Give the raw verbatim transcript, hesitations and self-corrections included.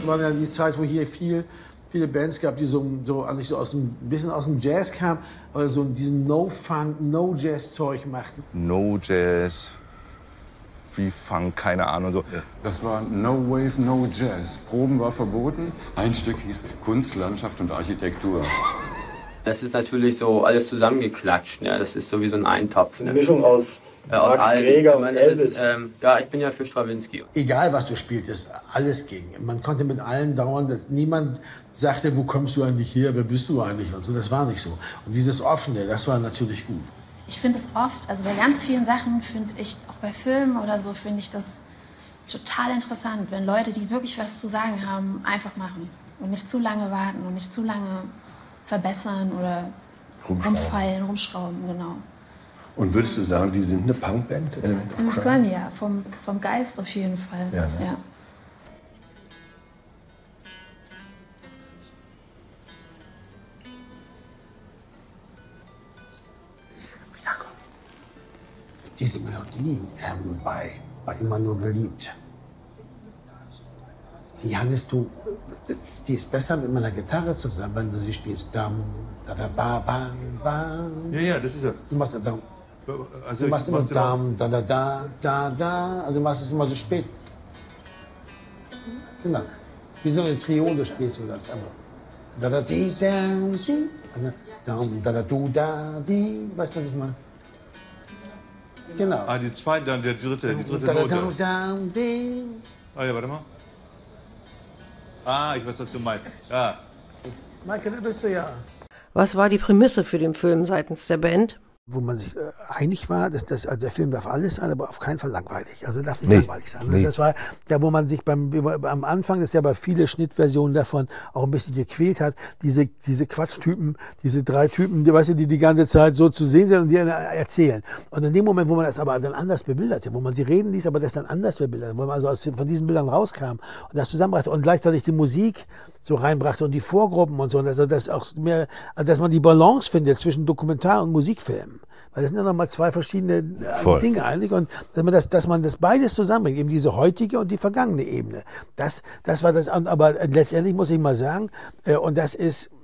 das war ja die Zeit, wo hier viel, viele Bands gab, die so, so eigentlich so aus dem, ein bisschen aus dem Jazz kamen, aber so diesen No-Funk, No-Jazz-Zeug machten. No-Jazz, wie Funk, keine Ahnung. So. Ja. Das war No Wave, No Jazz. Proben war verboten. Ein Stück hieß Kunst, Landschaft und Architektur. Das ist natürlich so alles zusammengeklatscht. Ja. Das ist so wie so ein Eintopf. Eine Mischung aus äh, aus Max allem. Greger Ich meine, und das Elvis. Ist, ähm, ja, ich bin ja für Stravinsky. Egal, was du spieltest, alles ging. Man konnte mit allen dauern, dass niemand sagte, wo kommst du eigentlich her, wer bist du eigentlich und so. Das war nicht so. Und dieses Offene, das war natürlich gut. Ich finde es oft, also bei ganz vielen Sachen finde ich, auch bei Filmen oder so, finde ich das total interessant, wenn Leute, die wirklich was zu sagen haben, einfach machen und nicht zu lange warten und nicht zu lange verbessern oder Rumschrauben. rumfeilen, rumschrauben, genau. Und würdest du sagen, die sind eine Punkband? Element of Crime? Crime, ja, vom, vom Geist auf jeden Fall. Ja, ne? Ja. Diese Melodie ähm, bei, bei Immer nur geliebt, die hattest du, die ist besser mit meiner Gitarre zusammen, wenn du sie spielst. Dam, da, da, ba, ba, ba. Ja, ja, das ist ja. Du machst, dam, Also du machst immer machst du dam, da, da, da, da, da. Also du machst es immer so spät. Genau. Wie so eine Triode spielst du das. Aber da, da, di, da, di. Dam, da, da, du, da, di. Weißt du, was ich meine? Genau. Ah, die zweite, dann der dritte, die dritte Da, da, Note. da, da, di. Ah ja, warte mal. Ah, ich weiß, was du meinst. Ja. Michael, da bist du ja. Was war die Prämisse für den Film seitens der Band? Wo man sich äh, einig war, dass, dass also der Film darf alles sein, aber auf keinen Fall langweilig. Also darf nicht Nee, langweilig sein. nee. Das war da, wo man sich beim am Anfang, das ist ja bei vielen Schnittversionen davon auch ein bisschen gequält hat, diese diese Quatschtypen, diese drei Typen, die, weißt du, die die ganze Zeit so zu sehen sind und die erzählen. Und in dem Moment, wo man das aber dann anders bebilderte, wo man sie reden ließ, aber das dann anders bebilderte, wo man also aus, von diesen Bildern rauskam und das zusammenbrachte und gleichzeitig die Musik so reinbrachte und die Vorgruppen und so, und also das auch mehr, also dass man die Balance findet zwischen Dokumentar- und Musikfilm. Weil das sind ja nochmal zwei verschiedene äh, Voll. Dinge eigentlich. Und dass man das, dass man das beides zusammenbringt, eben diese heutige und die vergangene Ebene. Das, das war das, aber letztendlich muss ich mal sagen, äh, und das ist